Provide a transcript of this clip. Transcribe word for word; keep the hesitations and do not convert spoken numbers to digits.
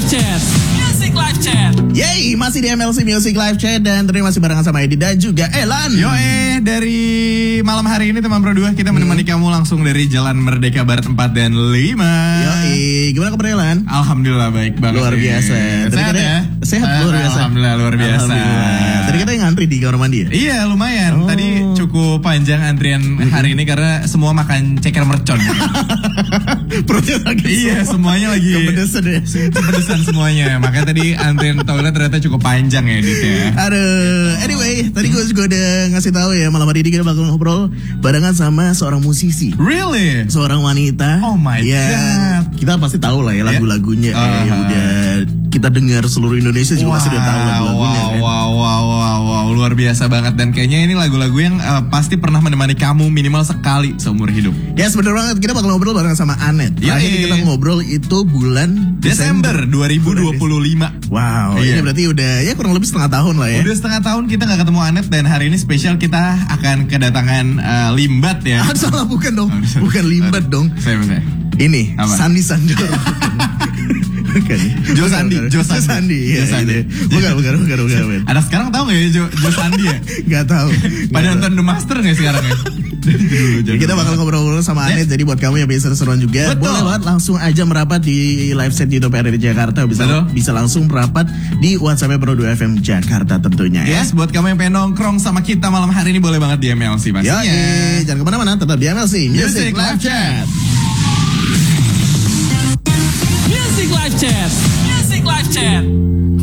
Chat. Music Live Chat. Yeay, masih di M L C Music Live Chat dan tadi masih barengan sama Edi dan juga Elan. Yo eh, dari malam hari ini teman Pro dua kita menemani hmm. kamu langsung dari Jalan Merdeka Barat empat dan lima. Yo eh, gimana kabar Elan? Alhamdulillah baik banget. Luar biasa. Tadi Sehat kita, ya? Sehat uh, luar biasa. Alhamdulillah luar biasa. Alhamdulillah. Tadi kita yang ngantri di kamar mandi ya? Iya lumayan. Oh. Tadi cukup panjang antrian mm-hmm. hari ini karena semua makan ceker mercon. Perutnya lagi. Iya semuanya lagi. Kepedesan ya. Kepedesan semuanya. Makanya tadi antrian toilet ternyata cukup panjang ya Dit ya. Aduh, anyway, tadi gue juga udah ngasih tahu ya malam hari ini kita bakal ngobrol barengan sama seorang musisi. Really? Seorang wanita. Oh my ya, god. Kita pasti tahu lah ya lagu-lagunya yeah. uh-huh. yang udah kita dengar seluruh Indonesia juga wow, pasti udah tahu lagu-lagunya. Wow, kan? wow, wow, wow, wow, luar biasa banget dan kayaknya ini lagu-lagu yang uh, pasti pernah menemani kamu minimal sekali seumur hidup. Ya yes, bener banget, kita bakal ngobrol barengan sama Anet. Terakhir kita ngobrol itu bulan Desember dua ribu dua puluh lima. Wow, iya. Ini berarti udah ya kurang lebih setengah tahun lah ya. Udah setengah tahun kita gak ketemu Anet dan hari ini spesial kita akan kedatangan uh, Limbat ya. Ah, salah bukan dong, oh, bukan Limbat dong. Saya bener. Ini apa? Sandi Sandoro. Bukan. Jo Sandi, Jo Sandi. Jo Sandi. Ya, Sandi. Bukan, bukan, bukan, bukan, bukan. Ada sekarang tahu nggak ya Jo, Jo Sandi ya? Gak tahu. Pada nonton The Master nggak sekarang ya? Jadi kita bakal ngobrol-ngobrol sama Anet. Yeah. Jadi buat kamu yang bisa seruan juga, betul, boleh banget langsung aja merapat di live set YouTube R R D Jakarta. Bisa betul, bisa langsung merapat di WhatsApp Pro dua F M Jakarta tentunya. Yes, ya. Buat kamu yang pengen nongkrong sama kita malam hari ini boleh banget di M L C pastinya. Ya, jangan kemana-mana, tetap di M L C Music, Music Live Chat. Music Live Chat. Music Live Chat.